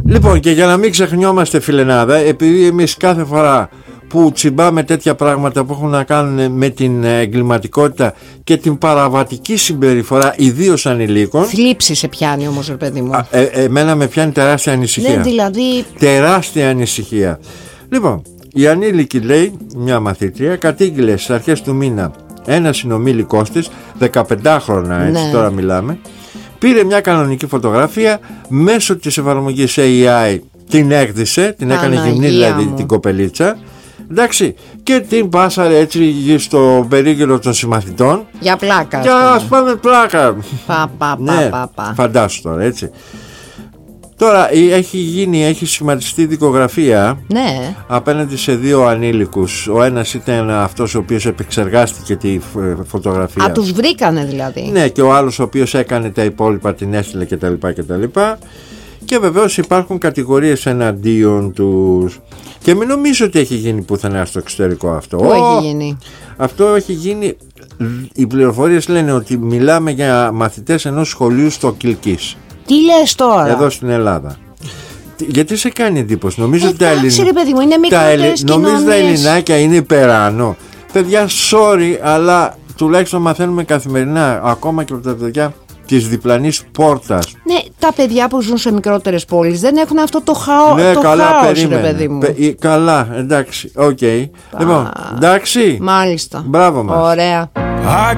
Λοιπόν, και για να μην ξεχνιόμαστε, φιλενάδα, επειδή εμείς κάθε φορά που τσιμπάμε τέτοια πράγματα που έχουν να κάνουν με την εγκληματικότητα και την παραβατική συμπεριφορά, ιδίως ανηλίκων. Θλίψη σε πιάνει όμως, ρε παιδί μου. Εμένα με πιάνει τεράστια ανησυχία. Ναι, δηλαδή. Τεράστια ανησυχία. Λοιπόν, η ανήλικη, λέει, μια μαθήτρια, κατήγγειλε στις αρχές του μήνα ένα συνομήλικός της, 15χρονα, έτσι, ναι, τώρα μιλάμε. Πήρε μια κανονική φωτογραφία, μέσω της εφαρμογής AI την έκδησε, την έκανε γυμνή δηλαδή την κοπελίτσα, εντάξει, και την πάσαρε έτσι στο περίγυρο των συμμαθητών. Για πλάκα. Για ας πάμε πλάκα. Ναι, φαντάσου τώρα, έτσι. Τώρα έχει σχηματιστεί δικογραφία, ναι, απέναντι σε δύο ανήλικους. Ο ένας ήταν αυτός ο οποίος επεξεργάστηκε τη φωτογραφία. Α, τους βρήκανε δηλαδή. Ναι, και ο άλλος ο οποίος έκανε τα υπόλοιπα, την έστειλε κτλ. Και βεβαίως υπάρχουν κατηγορίες εναντίον τους. Και μην νομίζω ότι έχει γίνει πουθενά στο εξωτερικό αυτό. Πού έχει γίνει? Αυτό έχει γίνει. Οι πληροφορίες λένε ότι μιλάμε για μαθητές ενός σχολείου στο Κιλκής. Τι λες τώρα? Εδώ στην Ελλάδα. Γιατί σε κάνει εντύπωση? Νομίζω ότι τα ελληνάκια είναι υπεράνω. Παιδιά, sorry, αλλά τουλάχιστον μαθαίνουμε καθημερινά, ακόμα και από τα παιδιά της διπλανής πόρτας. Ναι, τα παιδιά που ζουν σε μικρότερες πόλεις δεν έχουν αυτό το χάος. Ναι, το καλά, χάος, περίμενε. ρε παιδί μου. Καλά, εντάξει, οκ. Λοιπόν, εντάξει. Μάλιστα. Μπράβο μας. Ωραία. I